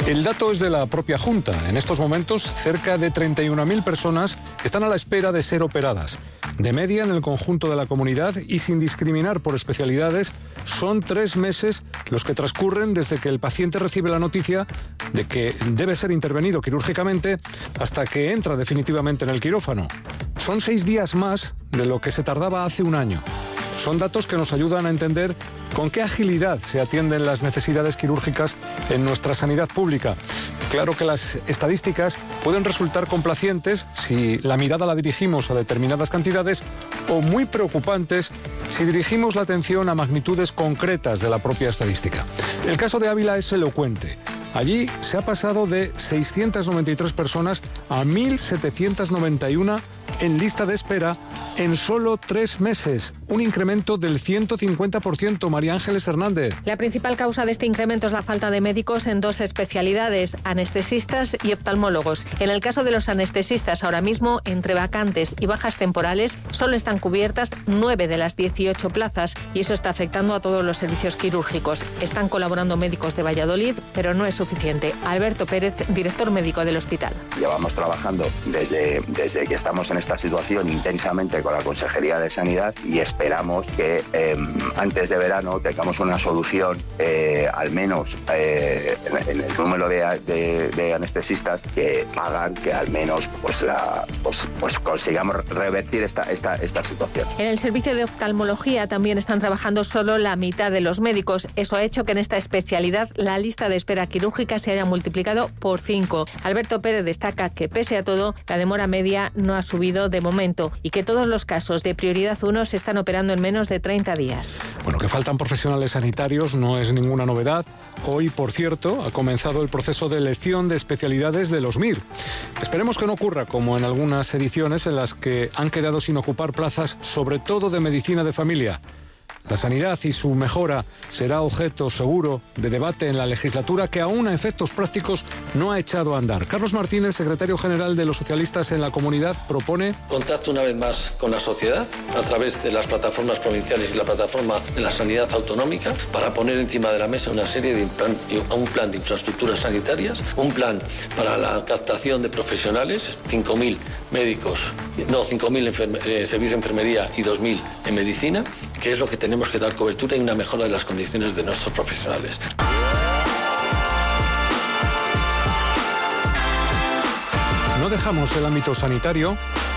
El dato es de la propia Junta. En estos momentos, cerca de 31.000 personas están a la espera de ser operadas. De media, en el conjunto de la comunidad y sin discriminar por especialidades, son 3 meses los que transcurren desde que el paciente recibe la noticia de que debe ser intervenido quirúrgicamente hasta que entra definitivamente en el quirófano. Son 6 días más de lo que se tardaba hace un año. Son datos que nos ayudan a entender con qué agilidad se atienden las necesidades quirúrgicas en nuestra sanidad pública. Claro que las estadísticas pueden resultar complacientes si la mirada la dirigimos a determinadas cantidades o muy preocupantes si dirigimos la atención a magnitudes concretas de la propia estadística. El caso de Ávila es elocuente. Allí se ha pasado de 693 personas a 1.791 en lista de espera en solo 3 meses, un incremento del 150%. María Ángeles Hernández. La principal causa de este incremento es la falta de médicos en 2 especialidades, anestesistas y oftalmólogos. En el caso de los anestesistas, ahora mismo, entre vacantes y bajas temporales, solo están cubiertas 9 de las 18 plazas y eso está afectando a todos los servicios quirúrgicos. Están colaborando médicos de Valladolid, pero no es suficiente. Alberto Pérez, director médico del hospital. Llevamos trabajando desde que estamos en esta situación intensamente con la Consejería de Sanidad y esperamos que antes de verano tengamos una solución, al menos en el número de anestesistas que hagan que al menos pues consigamos revertir esta situación. En el servicio de oftalmología también están trabajando solo la mitad de los médicos. Eso ha hecho que en esta especialidad la lista de espera quirúrgica se haya multiplicado por 5. Alberto Pérez destaca que pese a todo, la demora media no ha subido de momento y que todos los casos de prioridad 1 se están operando en menos de 30 días. Bueno, que faltan profesionales sanitarios no es ninguna novedad. Hoy, por cierto, ha comenzado el proceso de elección de especialidades de los MIR. Esperemos que no ocurra como en algunas ediciones en las que han quedado sin ocupar plazas, sobre todo de medicina de familia. La sanidad y su mejora será objeto seguro de debate en la legislatura que aún a efectos prácticos no ha echado a andar. Carlos Martínez, secretario general de los socialistas en la comunidad, propone... Contacto una vez más con la sociedad a través de las plataformas provinciales y la plataforma de la sanidad autonómica para poner encima de la mesa una serie de un plan de infraestructuras sanitarias, un plan para la captación de profesionales, 5.000 médicos, 5.000 servicios de enfermería y 2.000 en medicina, que es lo que tenemos que dar cobertura y una mejora de las condiciones de nuestros profesionales. No dejamos el ámbito sanitario.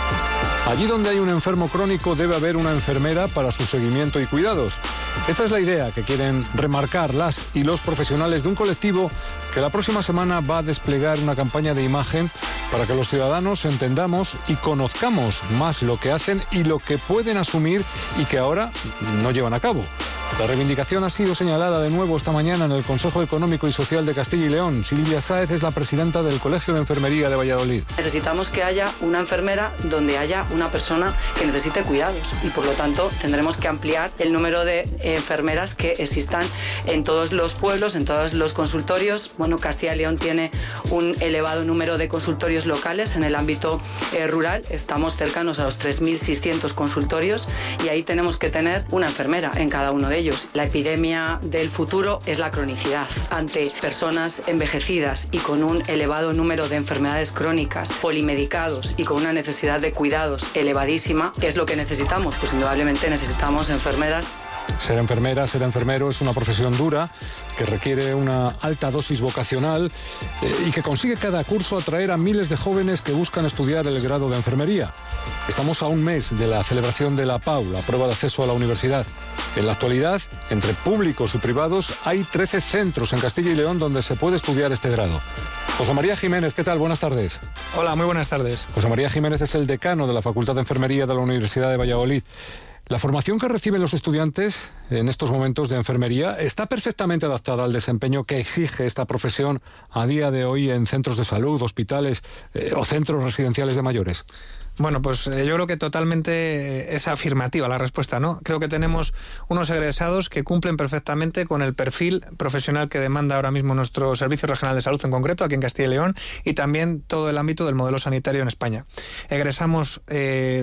Allí donde hay un enfermo crónico debe haber una enfermera para su seguimiento y cuidados. Esta es la idea que quieren remarcar las y los profesionales de un colectivo que la próxima semana va a desplegar una campaña de imagen para que los ciudadanos entendamos y conozcamos más lo que hacen y lo que pueden asumir y que ahora no llevan a cabo. La reivindicación ha sido señalada de nuevo esta mañana en el Consejo Económico y Social de Castilla y León. Silvia Sáez es la presidenta del Colegio de Enfermería de Valladolid. Necesitamos que haya una enfermera donde haya una persona que necesite cuidados y por lo tanto tendremos que ampliar el número de enfermeras que existan en todos los pueblos, en todos los consultorios. Bueno, Castilla y León tiene un elevado número de consultorios locales en el ámbito rural. Estamos cercanos a los 3.600 consultorios y ahí tenemos que tener una enfermera en cada uno de ellos. La epidemia del futuro es la cronicidad. Ante personas envejecidas y con un elevado número de enfermedades crónicas, polimedicados y con una necesidad de cuidados elevadísima, ¿qué es lo que necesitamos? Pues indudablemente necesitamos enfermeras. Ser enfermera, ser enfermero es una profesión dura que requiere una alta dosis vocacional y que consigue cada curso atraer a miles de jóvenes que buscan estudiar el grado de enfermería. Estamos a un mes de la celebración de la PAU, la prueba de acceso a la universidad. En la actualidad, entre públicos y privados, hay 13 centros en Castilla y León donde se puede estudiar este grado. José María Jiménez, ¿qué tal? Buenas tardes. Hola, muy buenas tardes. José María Jiménez es el decano de la Facultad de Enfermería de la Universidad de Valladolid. La formación que reciben los estudiantes en estos momentos de enfermería está perfectamente adaptada al desempeño que exige esta profesión a día de hoy en centros de salud, hospitales o centros residenciales de mayores. Bueno, pues yo creo que totalmente es afirmativa la respuesta, ¿no? Creo que tenemos unos egresados que cumplen perfectamente con el perfil profesional que demanda ahora mismo nuestro Servicio Regional de Salud en concreto, aquí en Castilla y León, y también todo el ámbito del modelo sanitario en España. Egresamos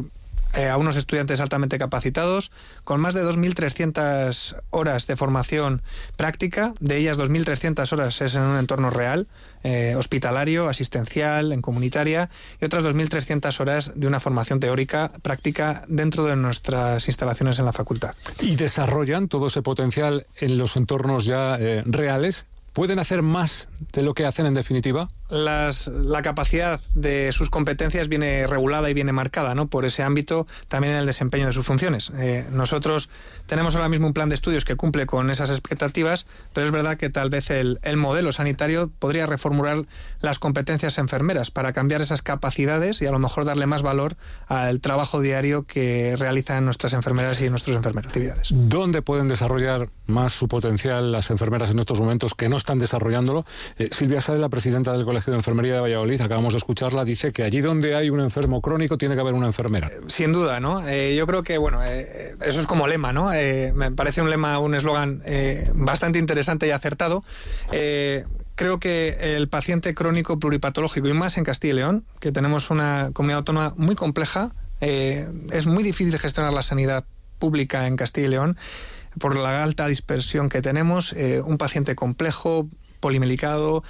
a unos estudiantes altamente capacitados, con más de 2.300 horas de formación práctica, de ellas 2.300 horas es en un entorno real, hospitalario, asistencial, en comunitaria, y otras 2.300 horas de una formación teórica práctica dentro de nuestras instalaciones en la facultad. ¿Y desarrollan todo ese potencial en los entornos ya reales? ¿Pueden hacer más de lo que hacen en definitiva? La capacidad de sus competencias viene regulada y viene marcada, ¿no?, por ese ámbito, también en el desempeño de sus funciones. Nosotros tenemos ahora mismo un plan de estudios que cumple con esas expectativas, pero es verdad que tal vez el modelo sanitario podría reformular las competencias enfermeras para cambiar esas capacidades y a lo mejor darle más valor al trabajo diario que realizan nuestras enfermeras y nuestros enfermeros. ¿Dónde pueden desarrollar más su potencial las enfermeras en estos momentos que no están desarrollándolo? Silvia Sade, la presidenta del Colegio de Enfermería de Valladolid, acabamos de escucharla, dice que allí donde hay un enfermo crónico tiene que haber una enfermera. Sin duda, ¿no? Yo creo que, bueno, eso es como lema, ¿no? Me parece un lema, un eslogan bastante interesante y acertado. Creo que el paciente crónico pluripatológico, y más en Castilla y León, que tenemos una comunidad autónoma muy compleja, es muy difícil gestionar la sanidad pública en Castilla y León por la alta dispersión que tenemos. Un paciente complejo, polimelicado,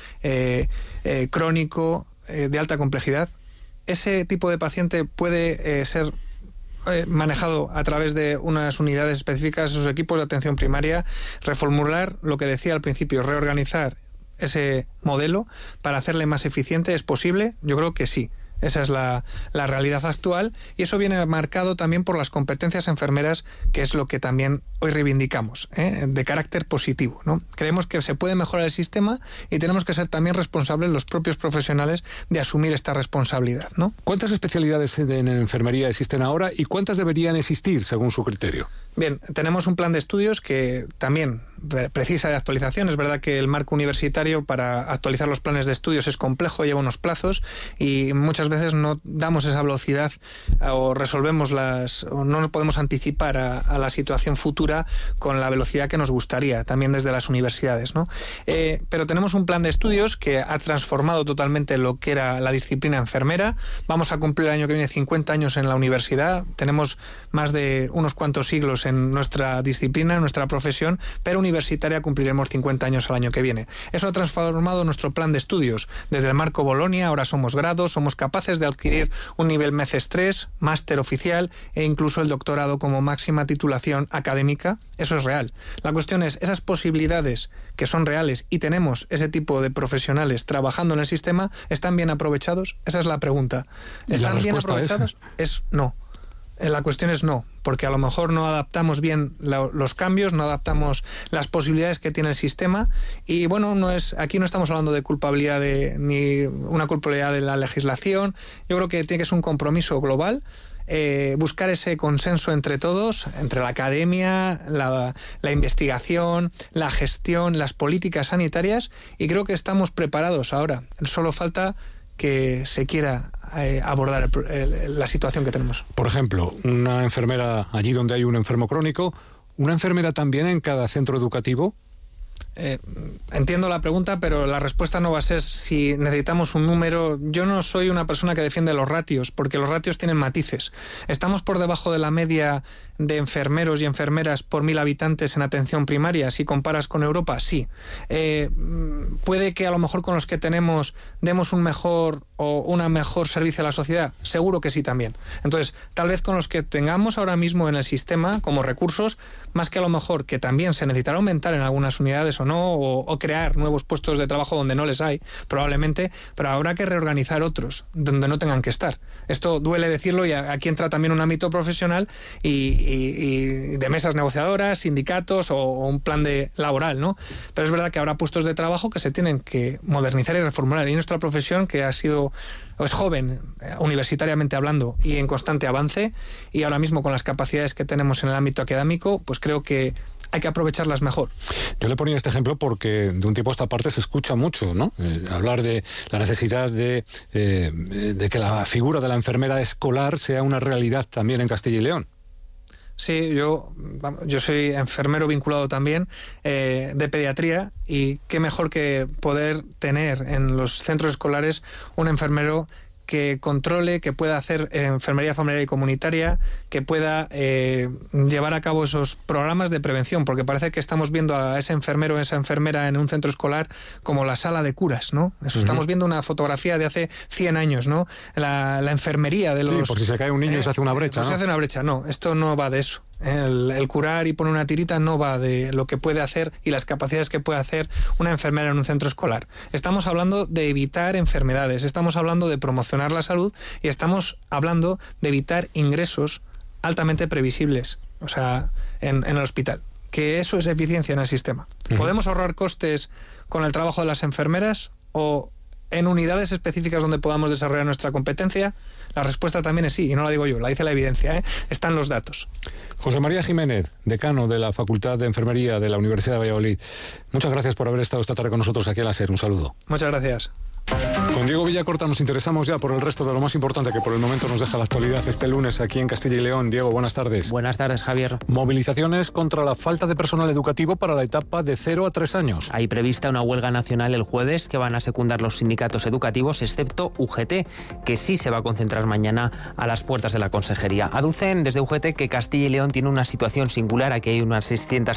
crónico, de alta complejidad. Ese tipo de paciente puede ser manejado a través de unas unidades específicas, esos equipos de atención primaria, reformular lo que decía al principio, reorganizar ese modelo para hacerle más eficiente. ¿Es posible? Yo creo que sí. Esa es la realidad actual, y eso viene marcado también por las competencias enfermeras, que es lo que también hoy reivindicamos, de carácter positivo, ¿no? Creemos que se puede mejorar el sistema y tenemos que ser también responsables los propios profesionales de asumir esta responsabilidad, ¿no? ¿Cuántas especialidades en enfermería existen ahora y cuántas deberían existir según su criterio? Bien, tenemos un plan de estudios que también precisa de actualización. Es verdad que el marco universitario para actualizar los planes de estudios es complejo, lleva unos plazos y muchas veces no damos esa velocidad o resolvemos o no nos podemos anticipar a la situación futura con la velocidad que nos gustaría, también desde las universidades, ¿no? Pero tenemos un plan de estudios que ha transformado totalmente lo que era la disciplina enfermera. Vamos a cumplir el año que viene 50 años en la universidad. Tenemos más de unos cuantos siglos en nuestra disciplina, en nuestra profesión, pero universitaria cumpliremos 50 años al año que viene. Eso ha transformado nuestro plan de estudios. Desde el marco Bolonia, ahora somos grados, somos capaces de adquirir un nivel MECES 3, máster oficial e incluso el doctorado como máxima titulación académica. Eso es real. La cuestión es, esas posibilidades que son reales y tenemos ese tipo de profesionales trabajando en el sistema, ¿están bien aprovechados? Esa es la pregunta. ¿Están bien aprovechados? Es no. La cuestión es no, porque a lo mejor no adaptamos bien los cambios, no adaptamos las posibilidades que tiene el sistema y bueno, aquí no estamos hablando de culpabilidad ni una culpabilidad de la legislación. Yo creo que tiene que ser un compromiso global, buscar ese consenso entre todos, entre la academia, la investigación, la gestión, las políticas sanitarias, y creo que estamos preparados ahora. Solo falta que se quiera abordar la situación que tenemos. Por ejemplo, una enfermera allí donde hay un enfermo crónico, ¿una enfermera también en cada centro educativo? Entiendo la pregunta, pero la respuesta no va a ser si necesitamos un número. Yo no soy una persona que defiende los ratios, porque los ratios tienen matices. ¿Estamos por debajo de la media de enfermeros y enfermeras por 1.000 habitantes en atención primaria si comparas con Europa? Sí. ¿Puede que a lo mejor con los que tenemos demos un mejor servicio a la sociedad? Seguro que sí también. Entonces, tal vez con los que tengamos ahora mismo en el sistema como recursos, más que a lo mejor que también se necesitará aumentar en algunas unidades o no, o crear nuevos puestos de trabajo donde no les hay, probablemente, pero habrá que reorganizar otros donde no tengan que estar. Esto duele decirlo, y aquí entra también un ámbito profesional y de mesas negociadoras, sindicatos o un plan laboral, ¿no? Pero es verdad que habrá puestos de trabajo que se tienen que modernizar y reformular, y nuestra profesión, que ha sido es joven, universitariamente hablando, y en constante avance, y ahora mismo con las capacidades que tenemos en el ámbito académico, pues creo que hay que aprovecharlas mejor. Yo le ponía este ejemplo porque de un tiempo a esta parte se escucha mucho, ¿no? Hablar de la necesidad de que la figura de la enfermera escolar sea una realidad también en Castilla y León. Sí, yo soy enfermero vinculado también de pediatría, y qué mejor que poder tener en los centros escolares un enfermero que controle, que pueda hacer enfermería familiar y comunitaria, que pueda llevar a cabo esos programas de prevención, porque parece que estamos viendo a ese enfermero o esa enfermera en un centro escolar como la sala de curas, ¿no? Eso estamos viendo una fotografía de hace 100 años, ¿no? La enfermería de los... Sí, por si se cae un niño y se hace una brecha, ¿no? Se hace una brecha, no, esto no va de eso. El curar y poner una tirita no va de lo que puede hacer y las capacidades que puede hacer una enfermera en un centro escolar. Estamos hablando de evitar enfermedades, estamos hablando de promocionar la salud y estamos hablando de evitar ingresos altamente previsibles, o sea, en el hospital. Que eso es eficiencia en el sistema. ¿Podemos ahorrar costes con el trabajo de las enfermeras o en unidades específicas donde podamos desarrollar nuestra competencia? La respuesta también es sí, y no la digo yo, la dice la evidencia, ¿eh? Están los datos. José María Jiménez, decano de la Facultad de Enfermería de la Universidad de Valladolid. Muchas gracias por haber estado esta tarde con nosotros aquí en la SER. Un saludo. Muchas gracias. Con Diego Villacorta nos interesamos ya por el resto de lo más importante que por el momento nos deja la actualidad este lunes aquí en Castilla y León. Diego, buenas tardes. Buenas tardes, Javier. Movilizaciones contra la falta de personal educativo para la etapa de 0 a 3 años. Hay prevista una huelga nacional el jueves que van a secundar los sindicatos educativos, excepto UGT, que sí se va a concentrar mañana a las puertas de la consejería. Aducen desde UGT que Castilla y León tiene una situación singular. Aquí hay unas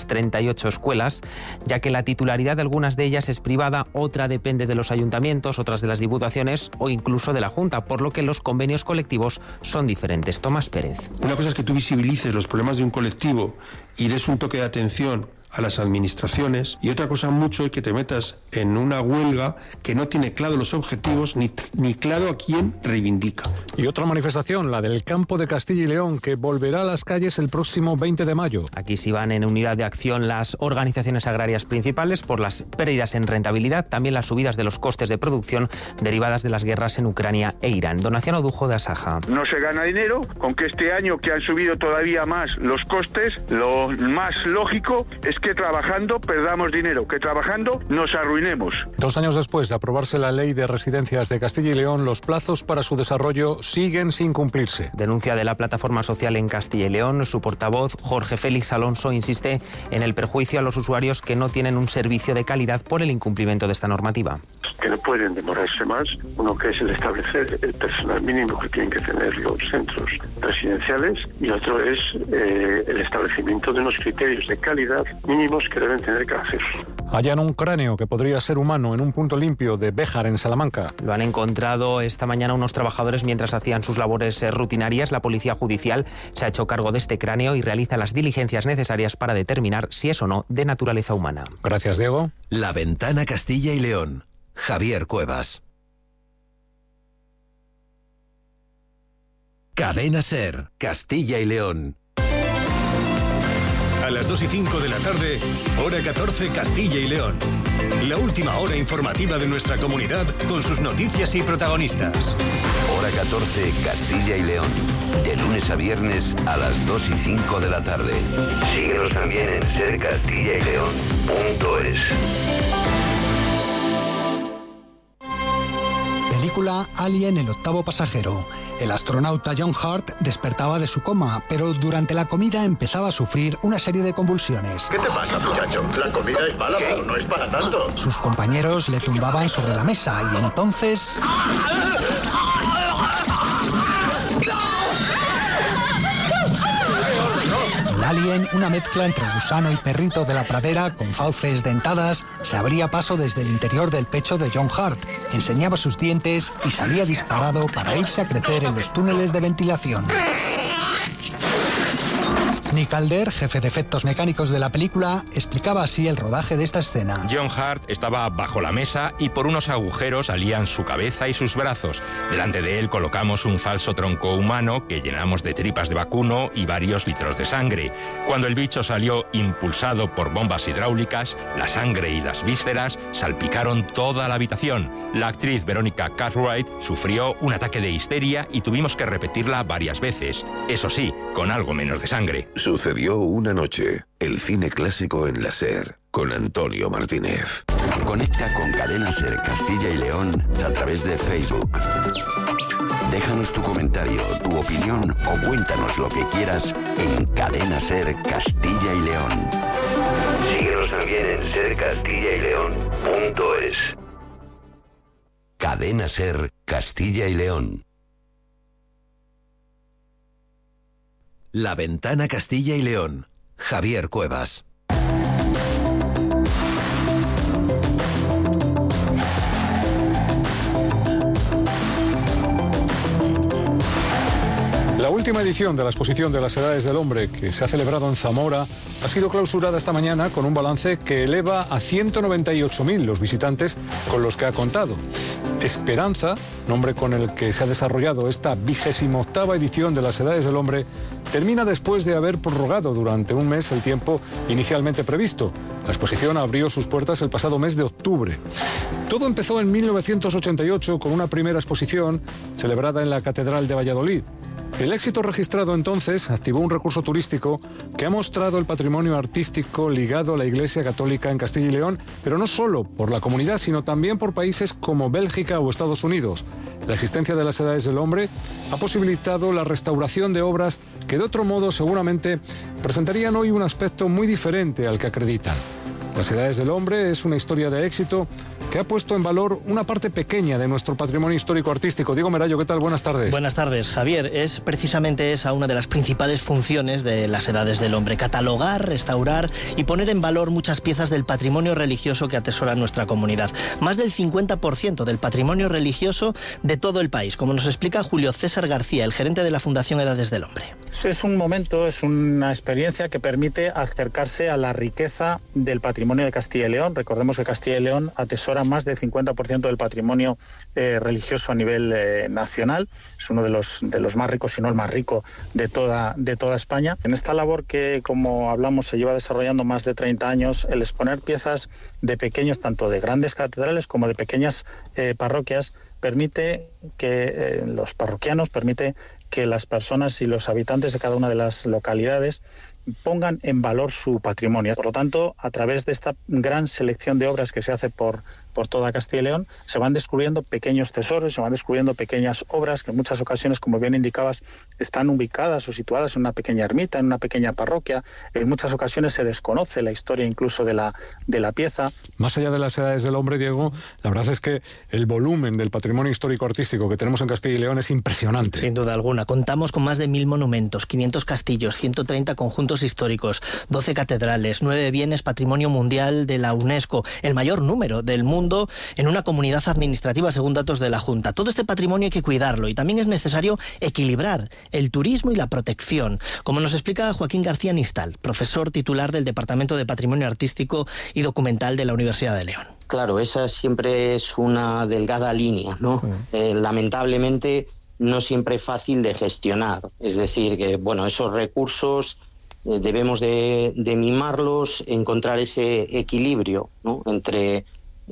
638 escuelas, ya que la titularidad de algunas de ellas es privada, otra depende de los ayuntamientos, otras de las diputaciones o incluso de la Junta, por lo que los convenios colectivos son diferentes. Tomás Pérez. Una cosa es que tú visibilices los problemas de un colectivo y des un toque de atención a las administraciones, y otra cosa mucho es que te metas en una huelga que no tiene claro los objetivos ni claro a quién reivindica. Y otra manifestación, la del Campo de Castilla y León, que volverá a las calles el próximo 20 de mayo. Aquí sí van en unidad de acción las organizaciones agrarias principales por las pérdidas en rentabilidad, también las subidas de los costes de producción derivadas de las guerras en Ucrania e Irán. Donaciano Dujo de Asaja. No se gana dinero, con que este año que han subido todavía más los costes, lo más lógico es que trabajando perdamos dinero, que trabajando nos arruinemos. 2 años después de aprobarse la ley de residencias de Castilla y León, los plazos para su desarrollo siguen sin cumplirse. Denuncia de la plataforma social en Castilla y León. Su portavoz, Jorge Félix Alonso, insiste en el perjuicio a los usuarios que no tienen un servicio de calidad por el incumplimiento de esta normativa. Que no pueden demorarse más. Uno que es el establecer el personal mínimo que tienen que tener los centros residenciales, y otro es el establecimiento de unos criterios de calidad mínimos que deben tener que hacer. Hallan un cráneo que podría ser humano en un punto limpio de Béjar, en Salamanca. Lo han encontrado esta mañana unos trabajadores mientras hacían sus labores rutinarias. La policía judicial se ha hecho cargo de este cráneo y realiza las diligencias necesarias para determinar si es o no de naturaleza humana. Gracias, Diego. La Ventana Castilla y León. Javier Cuevas. Cadena SER, Castilla y León. A las 2:05 de la tarde, hora 14, Castilla y León. La última hora informativa de nuestra comunidad con sus noticias y protagonistas. Hora 14, Castilla y León. De lunes a viernes a las 2:05 de la tarde. Síguenos también en sercastillaileón.es. Película Alien, el octavo pasajero. El astronauta John Hurt despertaba de su coma, pero durante la comida empezaba a sufrir una serie de convulsiones. ¿Qué te pasa, muchacho? La comida es mala, pero no es para tanto. Sus compañeros le tumbaban sobre la mesa y entonces... El alien, una mezcla entre gusano y perrito de la pradera con fauces dentadas, se abría paso desde el interior del pecho de John Hurt, enseñaba sus dientes y salía disparado para irse a crecer en los túneles de ventilación. Nick Calder, jefe de efectos mecánicos de la película, explicaba así el rodaje de esta escena. John Hurt estaba bajo la mesa y por unos agujeros salían su cabeza y sus brazos. Delante de él colocamos un falso tronco humano que llenamos de tripas de vacuno y varios litros de sangre. Cuando el bicho salió impulsado por bombas hidráulicas, la sangre y las vísceras salpicaron toda la habitación. La actriz Verónica Cartwright sufrió un ataque de histeria y tuvimos que repetirla varias veces. Eso sí, con algo menos de sangre. Sucedió una noche. El cine clásico en la SER, con Antonio Martínez. Conecta con Cadena SER Castilla y León a través de Facebook. Déjanos tu comentario, tu opinión o cuéntanos lo que quieras en Cadena SER Castilla y León. Síguenos también en sercastillaileón.es. Cadena SER, Castilla y León. La Ventana Castilla y León. Javier Cuevas. La última edición de la exposición de las edades del hombre, que se ha celebrado en Zamora, ha sido clausurada esta mañana con un balance que eleva a 198.000 los visitantes con los que ha contado. Esperanza, nombre con el que se ha desarrollado esta 28ª edición de las edades del hombre, termina después de haber prorrogado durante un mes el tiempo inicialmente previsto. La exposición abrió sus puertas el pasado mes de octubre. Todo empezó en 1988 con una primera exposición celebrada en la Catedral de Valladolid. El éxito registrado entonces activó un recurso turístico que ha mostrado el patrimonio artístico ligado a la Iglesia Católica en Castilla y León, pero no solo por la comunidad, sino también por países como Bélgica o Estados Unidos. La existencia de las edades del hombre ha posibilitado la restauración de obras que de otro modo seguramente presentarían hoy un aspecto muy diferente al que acreditan. Las edades del hombre es una historia de éxito que ha puesto en valor una parte pequeña de nuestro patrimonio histórico-artístico. Diego Merayo, ¿qué tal? Buenas tardes. Buenas tardes, Javier. Es precisamente esa una de las principales funciones de las edades del hombre: catalogar, restaurar y poner en valor muchas piezas del patrimonio religioso que atesora nuestra comunidad. Más del 50% del patrimonio religioso de todo el país, como nos explica Julio César García, el gerente de la Fundación Edades del Hombre. Es un momento, es una experiencia que permite acercarse a la riqueza del patrimonio de Castilla y León. Recordemos que Castilla y León atesora más del 50% del patrimonio religioso a nivel nacional. Es uno de los más ricos, si no el más rico de toda España. En esta labor que, como hablamos, se lleva desarrollando más de 30 años, el exponer piezas de pequeños, tanto de grandes catedrales como de pequeñas parroquias, permite que los parroquianos, permite que las personas y los habitantes de cada una de las localidades pongan en valor su patrimonio. Por lo tanto, a través de esta gran selección de obras que se hace por toda Castilla y León, se van descubriendo pequeños tesoros, se van descubriendo pequeñas obras que en muchas ocasiones, como bien indicabas, están ubicadas o situadas en una pequeña ermita, en una pequeña parroquia. En muchas ocasiones se desconoce la historia incluso de la pieza. Más allá de las edades del hombre, Diego, la verdad es que el volumen del patrimonio histórico-artístico que tenemos en Castilla y León es impresionante. Sin duda alguna. Contamos con más de 1.000 monumentos, 500 castillos, 130 conjuntos históricos, 12 catedrales, 9 bienes patrimonio mundial de la UNESCO, el mayor número del mundo en una comunidad administrativa según datos de la Junta. Todo este patrimonio hay que cuidarlo y también es necesario equilibrar el turismo y la protección, como nos explica Joaquín García Nistal, profesor titular del Departamento de Patrimonio Artístico y Documental de la Universidad de León. Claro, esa siempre es una delgada línea, ¿no? Lamentablemente no siempre es fácil de gestionar. Es decir, que bueno, esos recursos debemos de mimarlos, encontrar ese equilibrio, ¿no? Entre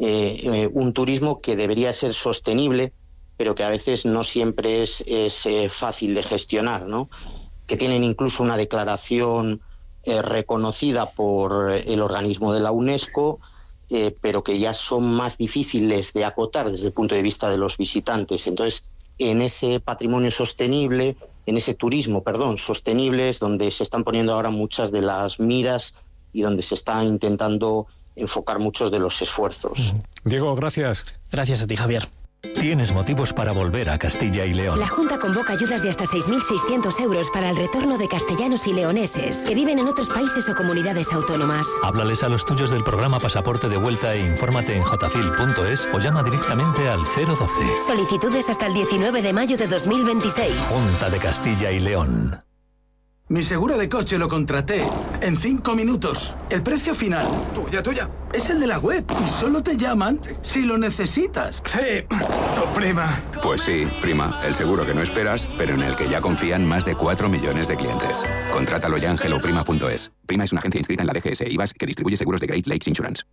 un turismo que debería ser sostenible, pero que a veces no siempre es fácil de gestionar, ¿no? Que tienen incluso una declaración reconocida por el organismo de la UNESCO, pero que ya son más difíciles de acotar desde el punto de vista de los visitantes. Entonces, en ese patrimonio sostenible, en ese turismo, sostenible, es donde se están poniendo ahora muchas de las miras y donde se está intentando enfocar muchos de los esfuerzos. Diego, gracias. Gracias a ti, Javier. Tienes motivos para volver a Castilla y León. La Junta convoca ayudas de hasta 6.600 euros para el retorno de castellanos y leoneses que viven en otros países o comunidades autónomas. Háblales a los tuyos del programa Pasaporte de Vuelta e infórmate en jfil.es o llama directamente al 012. Solicitudes hasta el 19 de mayo de 2026. Junta de Castilla y León. Mi seguro de coche lo contraté en 5 minutos. El precio final, tuya, es el de la web y solo te llaman si lo necesitas. Sí, tu prima. Pues sí, prima, el seguro que no esperas, pero en el que ya confían más de 4 millones de clientes. Contrátalo ya en helloprima.es. Prima es una agencia inscrita en la DGS IVAS que distribuye seguros de Great Lakes Insurance.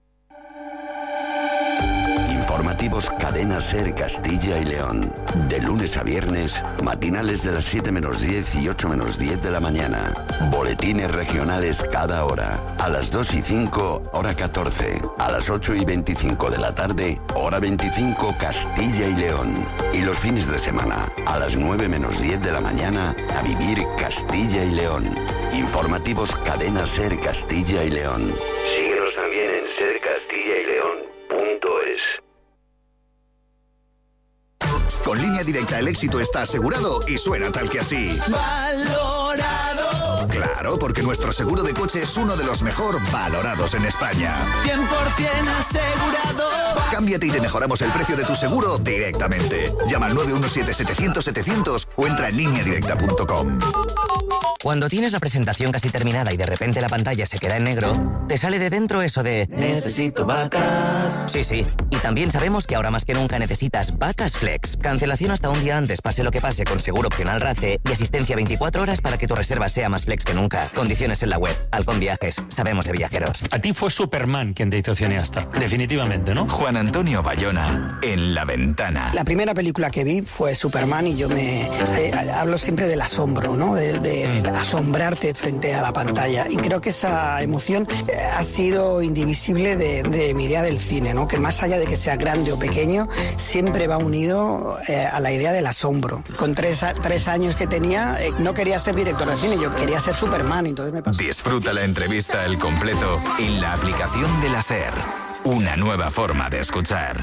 Informativos Cadena SER Castilla y León. De lunes a viernes, matinales de las 7 menos 10 y 8 menos 10 de la mañana. Boletines regionales cada hora. A las 2 y 5, hora 14. A las 8 y 25 de la tarde, hora 25 Castilla y León. Y los fines de semana, a las 9 menos 10 de la mañana, a vivir Castilla y León. Informativos Cadena SER Castilla y León. Síguenos también en sercastillaYleón.es. Línea Directa el éxito está asegurado y suena tal que así. ¡Valorado! Claro, porque nuestro seguro de coche es uno de los mejor valorados en España. 100% asegurado. Cámbiate y te mejoramos el precio de tu seguro directamente. Llama al 917-700-700 o entra en lineadirecta.com. Cuando tienes la presentación casi terminada y de repente la pantalla se queda en negro, te sale de dentro eso de... Necesito vacas. Sí. Y también sabemos que ahora más que nunca necesitas Vacas Flex. Cancelación hasta un día antes, pase lo que pase, con seguro opcional RACE y asistencia 24 horas para que tu reserva sea más flex que nunca. Condiciones en la web. Halcón Viajes. Sabemos de viajeros. A ti fue Superman quien te hizo cineasta. Definitivamente, ¿no? Juan Antonio Bayona, en La Ventana. La primera película que vi fue Superman y yo hablo siempre del asombro, ¿no? De asombrarte frente a la pantalla. Y creo que esa emoción ha sido indivisible de mi idea del cine, ¿no? Que más allá de que sea grande o pequeño, siempre va unido a la idea del asombro. Con tres años que tenía, no quería ser director de cine, yo quería ser Superman, entonces me pasó. Disfruta la entrevista al completo en la aplicación de la SER. Una nueva forma de escuchar.